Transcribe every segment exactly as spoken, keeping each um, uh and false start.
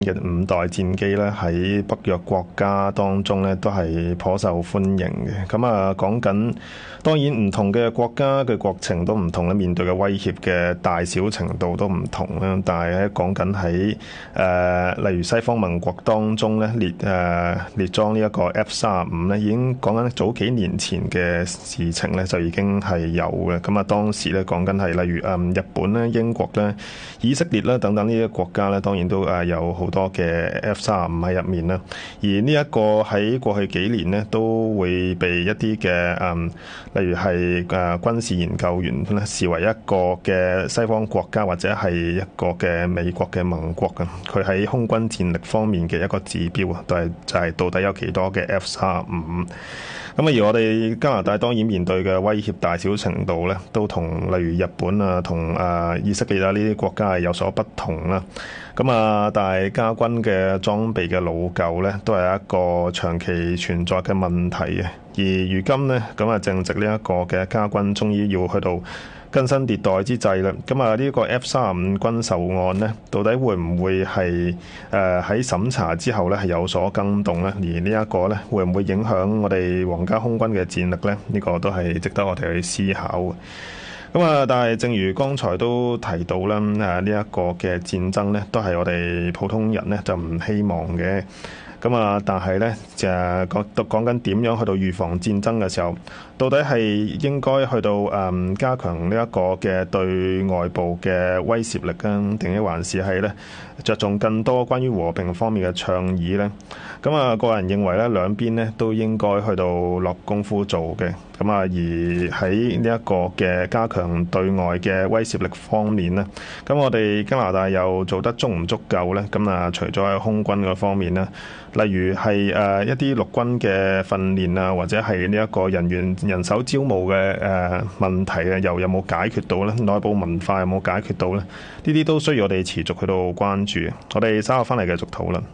嘅五代戰機咧，喺北約國家當中咧都係頗受歡迎嘅。咁啊，講緊當然唔同嘅國家嘅國情都唔同咧，面對嘅威脅嘅大小程度都唔同啦。但係咧講緊喺誒例如西方盟國當中咧列誒、呃、列裝呢一個 F 三十五咧，已經講緊早幾年前嘅事情咧就已經係有嘅。咁啊，當時咧講緊係例如誒、嗯、日本咧、英國咧、以色列啦等等呢啲國家咧，當然都誒有好多嘅 F 三十五喺入面啦，而呢一個喺過去幾年呢，都會被一啲嘅誒，例如係誒軍事研究員咧視為一個嘅西方國家或者係一個嘅美國嘅盟國嘅，佢喺空軍戰力方面嘅一個指標啊，都係就係到底有幾多嘅 F 三十五。咁啊，而我哋加拿大當然面對嘅威脅大小程度咧，都同例如日本啊、同誒以色列啊呢啲國家係有所不同啦。咁啊，但係加軍嘅裝備嘅老舊咧，都係一個長期存在嘅問題嘅。而如今呢，咁啊正值呢一個嘅加軍終於要去到更新迭代之際啦，咁啊呢個 F 三十五軍售案呢，到底會唔會係誒喺審查之後呢係有所更動呢？而呢一個呢，會唔會影響我哋皇家空軍嘅戰力呢？呢個都係值得我哋去思考嘅。咁啊，但係正如剛才都提到啦，誒呢一個嘅戰爭呢，都係我哋普通人呢就唔希望嘅。咁啊，但係咧就講講緊點樣去到預防戰爭嘅時候，到底係應該去到誒、嗯、加強呢一個嘅對外部嘅威懾力啊，定係還是係咧着重更多關於和平方面嘅倡議咧？咁啊，個人認為咧兩邊咧都應該去到落功夫做嘅。咁啊，而喺呢一個嘅加強對外嘅威懾力方面咧，咁我哋加拿大又做得足唔足夠咧？咁啊，除咗喺空軍嗰方面咧，例如係誒一啲陸軍嘅訓練啊，或者係呢一個人員人手招募嘅誒問題啊，又有冇解決到咧？內部文化有冇解決到咧？呢啲都需要我哋持續去到關注。我哋稍後翻嚟繼續討論。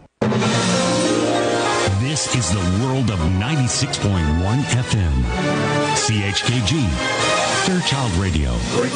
This is the world of ninety-six point one F M. C H K G, Fairchild Radio.